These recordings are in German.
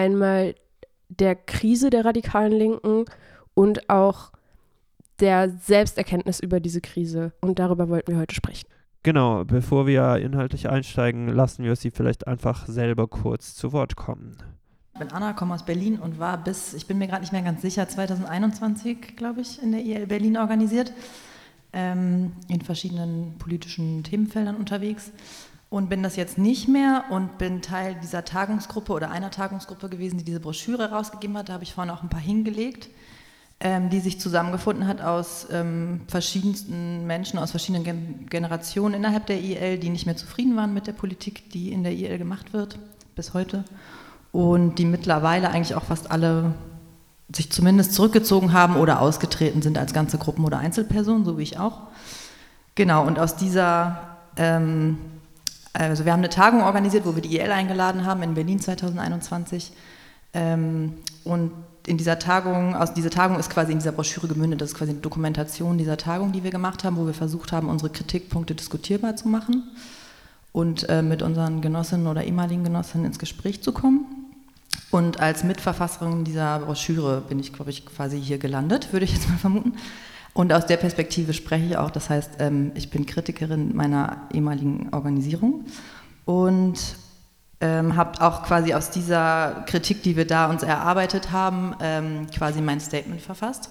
einmal der Krise der radikalen Linken und auch der Selbsterkenntnis über diese Krise. Und darüber wollten wir heute sprechen. Genau, bevor wir inhaltlich einsteigen, lassen wir Sie vielleicht einfach selber kurz zu Wort kommen. Ich bin Anna, komme aus Berlin und war ich bin mir gerade nicht mehr ganz sicher, 2021, glaube ich, in der IL Berlin organisiert, in verschiedenen politischen Themenfeldern unterwegs und bin das jetzt nicht mehr und bin Teil dieser Tagungsgruppe oder einer Tagungsgruppe gewesen, die diese Broschüre rausgegeben hat. Da habe ich vorne auch ein paar hingelegt, die sich zusammengefunden hat aus verschiedensten Menschen, aus verschiedenen Generationen innerhalb der IL, die nicht mehr zufrieden waren mit der Politik, die in der IL gemacht wird, bis heute. Und die mittlerweile eigentlich auch fast alle sich zumindest zurückgezogen haben oder ausgetreten sind als ganze Gruppen oder Einzelpersonen, so wie ich auch. Genau, und aus dieser, also wir haben eine Tagung organisiert, wo wir die IL eingeladen haben in Berlin 2021. Und in dieser Tagung, diese Tagung ist quasi in dieser Broschüre gemündet, das ist quasi eine Dokumentation dieser Tagung, die wir gemacht haben, wo wir versucht haben, unsere Kritikpunkte diskutierbar zu machen und mit unseren Genossinnen oder ehemaligen Genossinnen ins Gespräch zu kommen. Und als Mitverfasserin dieser Broschüre bin ich, glaube ich, quasi hier gelandet, würde ich jetzt mal vermuten. Und aus der Perspektive spreche ich auch, das heißt, ich bin Kritikerin meiner ehemaligen Organisation und habe auch quasi aus dieser Kritik, die wir da uns erarbeitet haben, quasi mein Statement verfasst.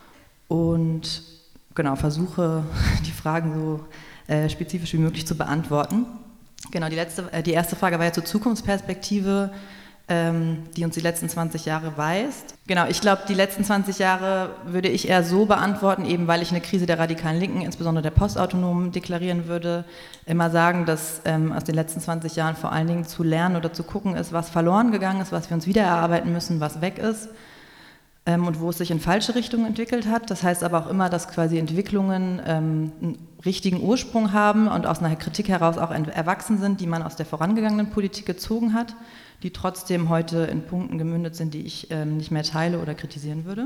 Und genau, versuche die Fragen so spezifisch wie möglich zu beantworten. Genau, die erste Frage war ja zur Zukunftsperspektive, die uns die letzten 20 Jahre weist. Genau, ich glaube, die letzten 20 Jahre würde ich eher so beantworten, eben weil ich eine Krise der radikalen Linken, insbesondere der Postautonomen, deklarieren würde, immer sagen, dass aus den letzten 20 Jahren vor allen Dingen zu lernen oder zu gucken ist, was verloren gegangen ist, was wir uns wieder erarbeiten müssen, was weg ist und wo es sich in falsche Richtungen entwickelt hat. Das heißt aber auch immer, dass quasi Entwicklungen einen richtigen Ursprung haben und aus einer Kritik heraus auch erwachsen sind, die man aus der vorangegangenen Politik gezogen hat, die trotzdem heute in Punkten gemündet sind, die ich nicht mehr teile oder kritisieren würde?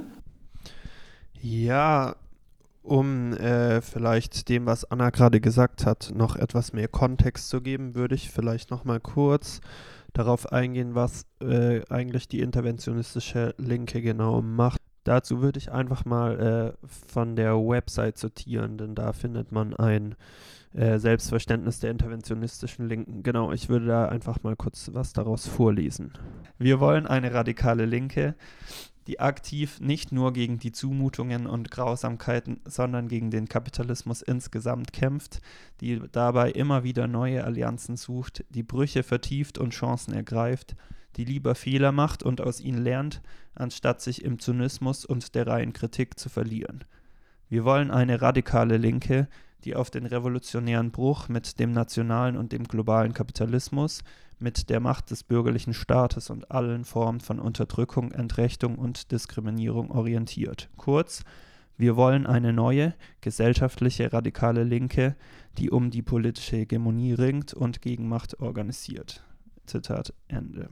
Ja, um vielleicht dem, was Anna gerade gesagt hat, noch etwas mehr Kontext zu geben, würde ich vielleicht noch mal kurz darauf eingehen, was eigentlich die interventionistische Linke genau macht. Dazu würde ich einfach mal von der Website zitieren, denn da findet man ein Selbstverständnis der interventionistischen Linken. Genau, ich würde da einfach mal kurz was daraus vorlesen. Wir wollen eine radikale Linke, die aktiv nicht nur gegen die Zumutungen und Grausamkeiten, sondern gegen den Kapitalismus insgesamt kämpft, die dabei immer wieder neue Allianzen sucht, die Brüche vertieft und Chancen ergreift, die lieber Fehler macht und aus ihnen lernt, anstatt sich im Zynismus und der reinen Kritik zu verlieren. Wir wollen eine radikale Linke, die auf den revolutionären Bruch mit dem nationalen und dem globalen Kapitalismus, mit der Macht des bürgerlichen Staates und allen Formen von Unterdrückung, Entrechtung und Diskriminierung orientiert. Kurz, wir wollen eine neue, gesellschaftliche, radikale Linke, die um die politische Hegemonie ringt und Gegenmacht organisiert. Zitat Ende.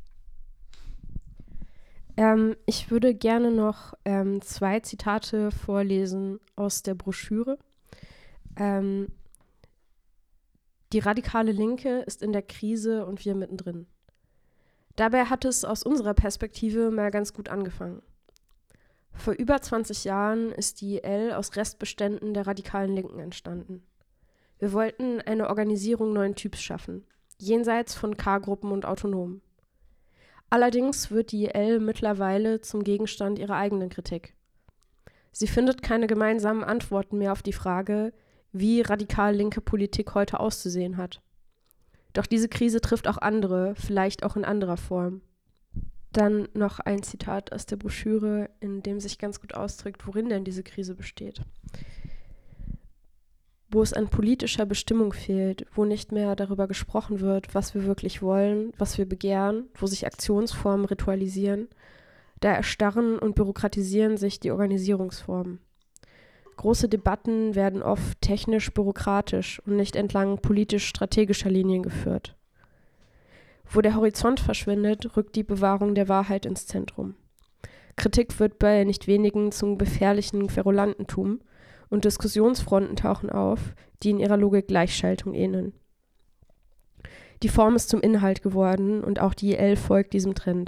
Ich würde gerne noch 2 Zitate vorlesen aus der Broschüre. Die radikale Linke ist in der Krise und wir mittendrin. Dabei hat es aus unserer Perspektive mal ganz gut angefangen. Vor über 20 Jahren ist die IL aus Restbeständen der radikalen Linken entstanden. Wir wollten eine Organisierung neuen Typs schaffen, jenseits von K-Gruppen und Autonomen. Allerdings wird die IL mittlerweile zum Gegenstand ihrer eigenen Kritik. Sie findet keine gemeinsamen Antworten mehr auf die Frage, wie radikal linke Politik heute auszusehen hat. Doch diese Krise trifft auch andere, vielleicht auch in anderer Form. Dann noch ein Zitat aus der Broschüre, in dem sich ganz gut ausdrückt, worin denn diese Krise besteht. Wo es an politischer Bestimmung fehlt, wo nicht mehr darüber gesprochen wird, was wir wirklich wollen, was wir begehren, wo sich Aktionsformen ritualisieren, da erstarren und bürokratisieren sich die Organisierungsformen. Große Debatten werden oft technisch-bürokratisch und nicht entlang politisch-strategischer Linien geführt. Wo der Horizont verschwindet, rückt die Bewahrung der Wahrheit ins Zentrum. Kritik wird bei nicht wenigen zum gefährlichen Querulantentum und Diskussionsfronten tauchen auf, die in ihrer Logik Gleichschaltung ähneln. Die Form ist zum Inhalt geworden und auch die IL folgt diesem Trend.